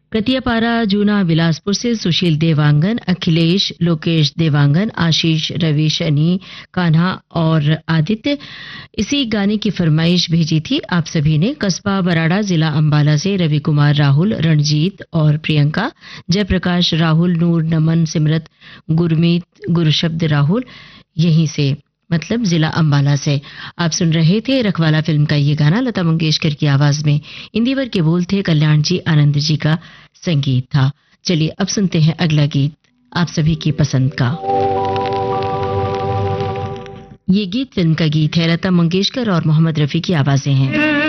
कतियापारा जूना बिलासपुर से सुशील देवांगन, अखिलेश, लोकेश देवांगन, आशीष, रवि, शनि, कान्हा और आदित्य इसी गाने की फरमाइश भेजी थी आप सभी ने। कस्बा बराड़ा, जिला अंबाला से रवि कुमार, राहुल, रणजीत और प्रियंका, जयप्रकाश, राहुल, नूर, नमन, सिमरत, गुरमीत, गुरुशब्द राहुल, यहीं से मतलब जिला अंबाला से। आप सुन रहे थे रखवाला फिल्म का ये गाना, लता मंगेशकर की आवाज में। इंदिवर के बोल थे कल्याण जी आनंद जी का संगीत था। चलिए अब सुनते हैं अगला गीत आप सभी की पसंद का। ये गीत फिल्म का गीत है, लता मंगेशकर और मोहम्मद रफी की आवाजें हैं।